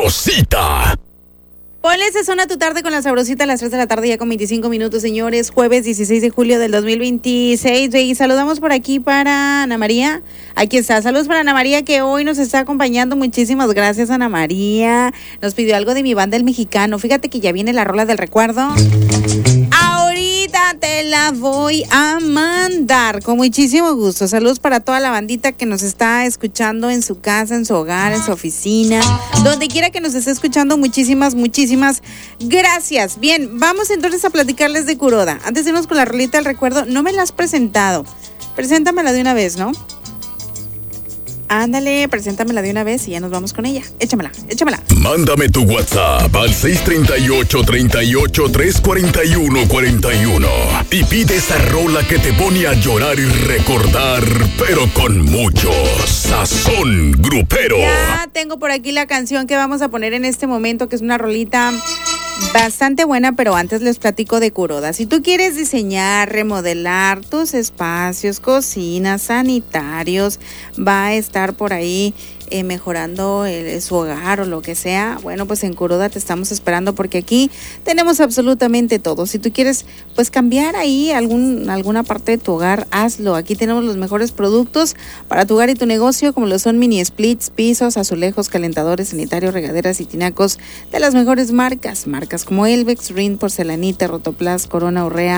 Sabrosita. Ponle sazón a tu tarde con la Sabrosita a las 3 de la tarde, ya con 25 minutos, señores. Jueves 16 de julio del 2026. Y saludamos por aquí para Ana María. Aquí está. Saludos para Ana María, que hoy nos está acompañando. Muchísimas gracias, Ana María. Nos pidió algo de Mi Banda El Mexicano. Fíjate que ya viene la rola del recuerdo. Ahorita te la voy a mandar con muchísimo gusto. Saludos para toda la bandita que nos está escuchando en su casa, en su hogar, en su oficina, donde quiera que nos esté escuchando. Muchísimas gracias. Bien, vamos entonces a platicarles de Kuroda. Antes de irnos con la rolita del recuerdo, no me la has presentado. Preséntamela de una vez, ¿no? Ándale, preséntamela de una vez y ya nos vamos con ella. Échamela. Mándame tu WhatsApp al 638-38-341-41 y pide esa rola que te pone a llorar y recordar, pero con mucho sazón grupero. Ya tengo por aquí la canción que vamos a poner en este momento, que es una rolita bastante buena, pero antes les platico de Kuroda. Si tú quieres diseñar, remodelar tus espacios, cocinas, sanitarios, va a estar por ahí mejorando su hogar o lo que sea, bueno, pues en Kuroda te estamos esperando, porque aquí tenemos absolutamente todo. Si tú quieres pues cambiar ahí alguna parte de tu hogar, hazlo. Aquí tenemos los mejores productos para tu hogar y tu negocio, como lo son mini splits, pisos, azulejos, calentadores, sanitarios, regaderas y tinacos de las mejores marcas como Elvex, Rin, Porcelanita, Rotoplas, Corona, Urrea,